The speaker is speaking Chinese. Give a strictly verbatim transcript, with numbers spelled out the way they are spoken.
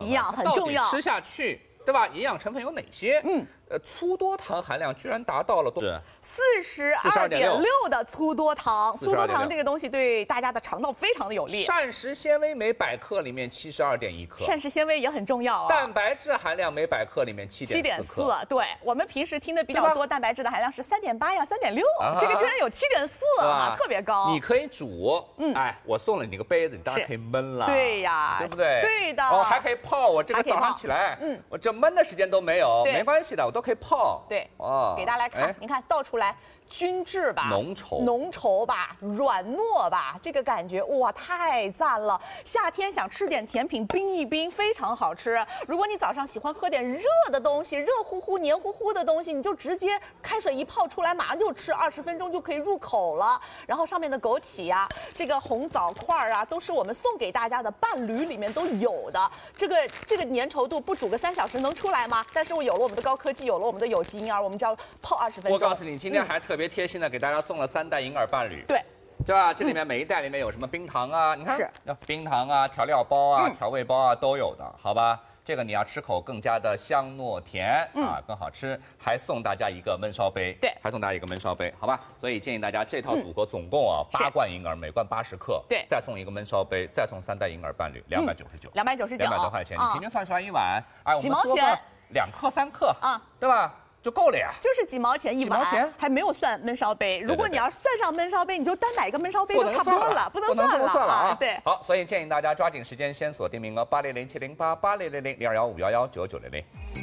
营养很重要， 吃下去。 对吧？营养成分有哪些？嗯，呃，粗多糖含量居然达到了多少？ 四十二点六的粗多糖。粗多糖这个东西对大家的肠道非常的有利。 膳食纤维每百克里面七十二点一克。 膳食纤维也很重要啊。 蛋白质含量每百克里面七点四克。 对，我们平时听的比较多，蛋白质的含量是三点八呀，三点六，这个居然有七点四啊，特别高。 你可以煮，嗯，哎，我送了你个杯子，你当然可以焖了。 对呀， 对不对？ 对的。 哦，还可以泡。我这个早上起来，嗯，我这焖的时间都没有，没关系的，我都可以泡。 对，哦，给大家来看，您看倒出来。 均质吧， 浓稠， 浓稠吧，软糯吧，这个感觉哇，太赞了！夏天想吃点甜品，冰一冰非常好吃。如果你早上喜欢喝点热的东西，热乎乎、黏糊糊的东西，你就直接开水一泡出来，马上就吃，二十分钟就可以入口了。然后上面的枸杞呀、啊，这个红枣块啊，都是我们送给大家的伴侣里面都有的。这个这个粘稠度不煮个三小时能出来吗？但是我有了我们的高科技，有了我们的有机婴儿，我们只要泡二十分钟。 我告诉你，今天还特别。 特别贴心的给大家送了三袋银耳伴侣， 对， 对吧？这里面每一袋里面有什么冰糖啊？你看， 是冰糖啊、调料包啊、调味包啊都有的，好吧？这个你要吃口更加的香糯甜啊，更好吃。还送大家一个焖烧杯， 对， 还送大家一个焖烧杯，好吧？所以建议大家这套组合总共啊八罐银耳，每罐八十克， 对， 再送一个焖烧杯，再送三袋银耳伴侣，两百九十九， 两百九十九， 两百多块钱，你平均算出来一碗，哎， 几毛钱， 两克三克啊，对吧？ 就够了呀， 就是几毛钱一碗，还没有算焖烧杯。如果你要算上焖烧杯，你就单买一个焖烧杯就差不多了，不能算了， 算了啊。 对， 好，所以建议大家抓紧时间，先锁定名额八零零七零八八零零零零二幺五幺幺九九零零。